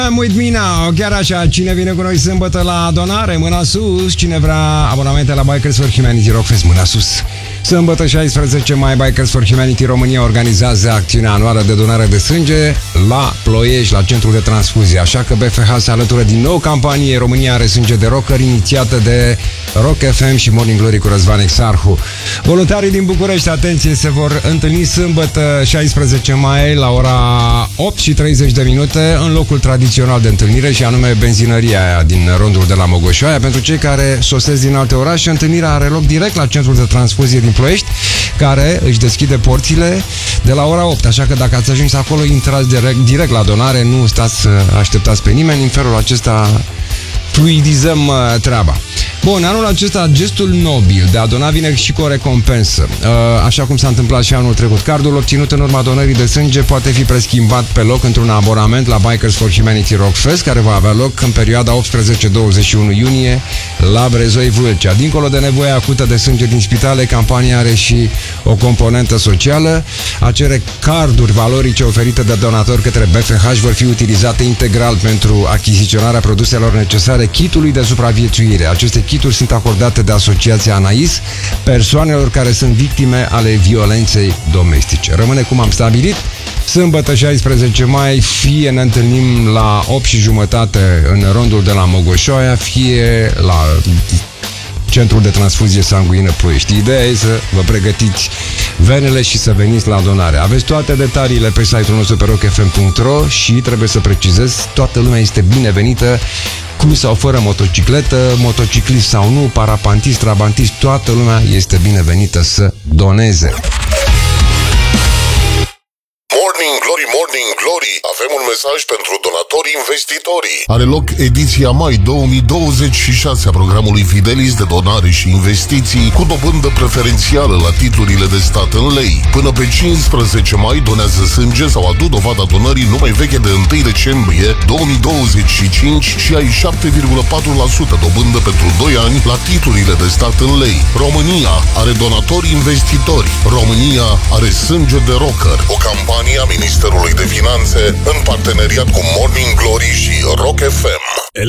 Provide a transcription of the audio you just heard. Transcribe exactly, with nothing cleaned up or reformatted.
I'm with me now. Chiar așa, cine vine cu noi sâmbătă la adunare, mâna sus. Cine vrea abonamente la Bikers for Humanity Rock Fest, mâna sus. Sâmbătă șaisprezece mai, Bikers for Humanity România organizează acțiunea anuală de donare de sânge la Ploiești, la centrul de transfuzie. Așa că B F H se alătură din nou campaniei România are sânge de rocker, inițiată de Rock F M și Morning Glory cu Răzvan Exarhu. Voluntarii din București, atenție, se vor întâlni sâmbătă șaisprezece mai la ora opt și treizeci de minute în locul tradițional de întâlnire, și anume benzinăria aia din rondul de la Mogoșoaia. Pentru cei care sosesc din alte orașe, întâlnirea are loc direct la centrul de transfuzie din Ploiești, care își deschide porțile de la ora opt. Așa că dacă ați ajuns acolo, intrați direct, direct la donare, nu stați să așteptați pe nimeni. În felul acesta fluidizăm uh, treaba. Bun, anul acesta gestul nobil de a dona vine și cu o recompensă. Uh, așa cum s-a întâmplat și anul trecut. Cardul obținut în urma donării de sânge poate fi preschimbat pe loc într-un abonament la Bikers for Humanity Rock Fest, care va avea loc în perioada optsprezece douăzeci și unu iunie la Brezoi, Vâlcea. Dincolo de nevoia acută de sânge din spitale, campania are și o componentă socială. Acele carduri valorice oferite de donatori către B F H vor fi utilizate integral pentru achiziționarea produselor necesare kitului de supraviețuire. Aceste kituri sunt acordate de Asociația ANAIS persoanelor care sunt victime ale violenței domestice. Rămâne cum am stabilit, sâmbătă șaisprezece mai, fie ne întâlnim la opt și jumătate în rondul de la Mogoșoaia, fie la centrul de transfuzie sanguină Ploiești. Ideea e să vă pregătiți venele și să veniți la donare. Aveți toate detaliile pe site-ul nostru pe rock f m punct r o și trebuie să precizez, toată lumea este binevenită, cu sau fără motocicletă, motociclist sau nu, parapantist, trabantist, toată lumea este binevenită să doneze. Morning Glory, Morning Glory, avem un mesaj pentru donatorii investitorii. Are loc ediția mai două mii douăzeci și șase a programului Fidelis de donare și investiții cu dobândă preferențială la titlurile de stat în lei. Până pe cincisprezece mai donează sânge sau adu dovada donării numai veche de unu decembrie două mii douăzeci și cinci și ai șapte virgulă patru la sută dobândă pentru doi ani la titlurile de stat în lei. România are donatori investitori. România are sânge de rocker. O campanie a Ministerului de Finanțe în parteneriat cu Morning Glory și Rock F M.